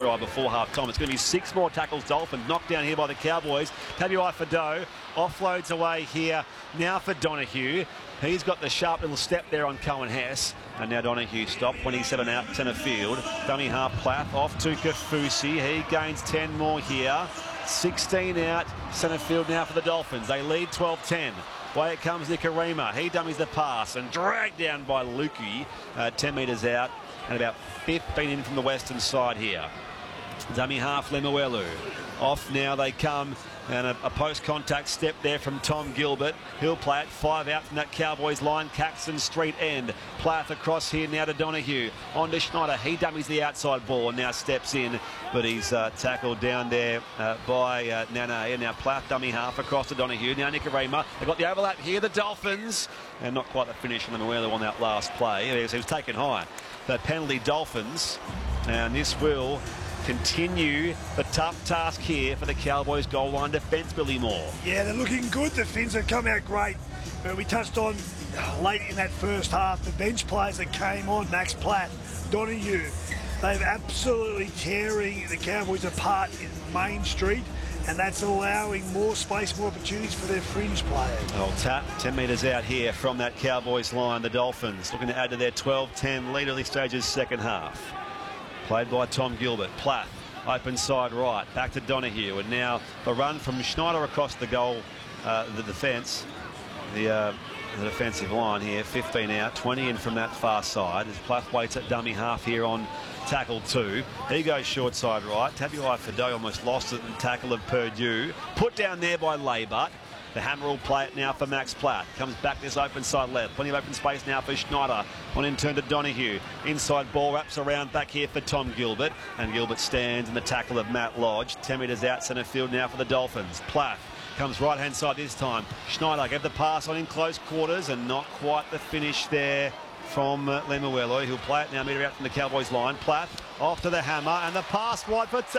try before half-time. It's going to be 6 more tackles. Dolphins knocked down here by the Cowboys. Tabuai-Fidow offloads away here now for Donahue. He's got the sharp little step there on Cohen Hess. And now Donahue stopped, 27 out centre field. Dummy half Plath off to Kafusi. He gains 10 more here. 16 out centre field now for the Dolphins. They lead 12-10. Way it comes Nikorima. He dummies the pass and dragged down by Lukey. 10 metres out and about 15 in from the western side here. Dummy half Lemuelu. Off now they come, and a post-contact step there from Tom Gilbert. He'll play it 5 out from that Cowboys line. Caxton Street end. Plath across here now to Donahue. On to Schneider. He dummies the outside ball and now steps in, but he's tackled down there by Nane. And now Plath dummy half across to Donahue. Now Nikorima. They've got the overlap here, the Dolphins. And not quite the finish on Lemuelu on that last play. He was taken high. The penalty Dolphins. And this will continue the tough task here for the Cowboys goal line defence, Billy Moore. Yeah, they're looking good. The Finns have come out great. But we touched on late in that first half, the bench players that came on, Max Platt, Donahue, they're absolutely tearing the Cowboys apart in Main Street, and that's allowing more space, more opportunities for their fringe players. Oh, tap 10 metres out here from that Cowboys line. The Dolphins looking to add to their 12-10 lead early stages second half. Played by Tom Gilbert. Plath, open side right. Back to Donahue. And now the run from Schneider across the goal, the defence. The defensive line here. 15 out, 20 in from that far side. As Plath waits at dummy half here on tackle 2. He goes short side right. Tabuai-Fidow almost lost it in the tackle of Purdue. Put down there by Laybut. The Hammer will play it now for Max Platt. Comes back this open side left. Plenty of open space now for Schneider. On in turn to Donahue. Inside ball wraps around back here for Tom Gilbert. And Gilbert stands in the tackle of Matt Lodge. 10 metres out centre field now for the Dolphins. Platt comes right hand side this time. Schneider gave the pass on in close quarters and not quite the finish there from Lemuelu. He'll play it now, metre out from the Cowboys line. Platt off to the Hammer, and the pass wide for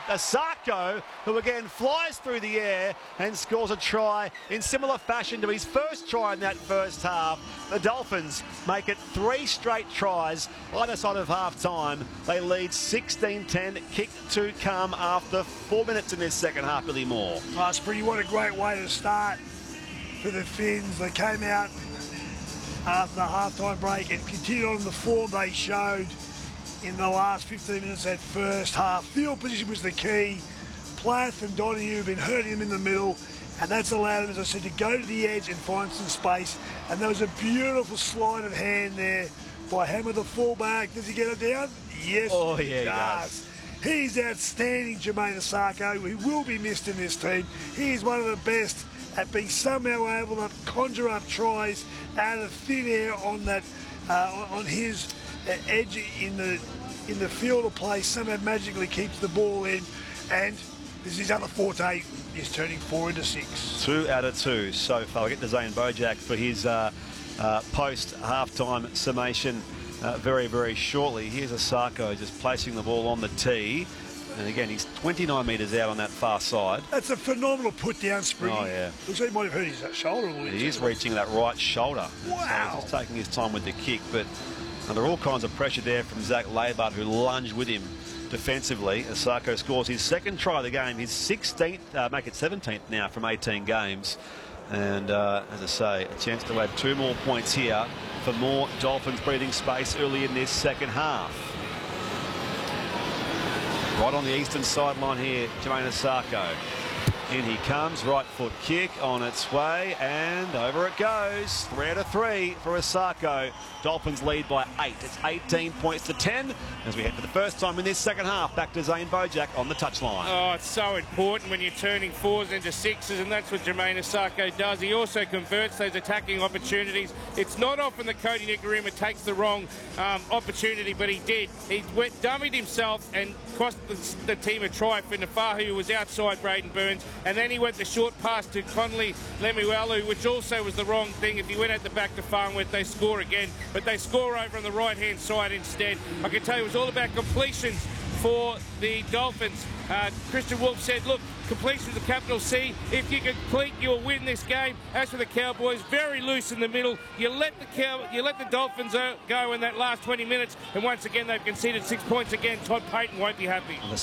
Asako, who again flies through the air and scores a try in similar fashion to his first try in that first half. The Dolphins make it 3 straight tries either side of half-time. They lead 16-10, kick to come after 4 minutes in this second half, Billy Moore. Oh, Springy, what a great way to start for the Finns. They came out after the half-time break and continued on the form they showed in the last 15 minutes of that first half. Field position was the key. Plath and Donahue have been hurting them in the middle, and that's allowed them, as I said, to go to the edge and find some space. And there was a beautiful sleight of hand there by Hammer, the fullback. Does he get it down? Yes, oh, yeah, he does. He's outstanding, Jermaine Asako. He will be missed in this team. He is one of the best at being somehow able to conjure up tries out of thin air on that, on his edge in the field of play. Somehow magically keeps the ball in, and this is his other forte. He's turning 4 into 6. 2 out of 2 so far. We'll get to Zane Bojack for his post half-time summation very, very shortly. Here's Asako just placing the ball on the tee. And again, he's 29 metres out on that far side. That's a phenomenal put-down, Springy. Oh, yeah. Looks like he might have hurt his shoulder a little bit. He is reaching that right shoulder. Wow. So he's just taking his time with the kick. But under all kinds of pressure there from Zach Laybut, who lunged with him defensively. Asako scores his second try of the game. His 16th, make it 17th now from 18 games. And as I say, a chance to add 2 more points here for more Dolphins breathing space early in this second half. Right on the eastern sideline here, Jermaine Asako. In he comes, right foot kick on its way, and over it goes. 3 out of 3 for Asako. Dolphins lead by 8. It's 18 points to 10 as we head for the first time in this second half. Back to Zane Bojack on the touchline. Oh, it's so important when you're turning 4s into 6s, and that's what Jermaine Asako does. He also converts those attacking opportunities. It's not often that Cody Nikorima takes the wrong opportunity, but he did. He dummied himself and cost the team a try for Nafahu, who was outside Braden Burns. And then he went the short pass to Conley Lemuelu, which also was the wrong thing. If he went at the back to Farnworth, they score again. But they score over on the right-hand side instead. I can tell you it was all about completions for the Dolphins. Christian Wolf said, look, completion with a capital C. If you complete, you'll win this game. As for the Cowboys, very loose in the middle. You let the Dolphins go in that last 20 minutes. And once again, they've conceded 6 points again. Todd Payton won't be happy.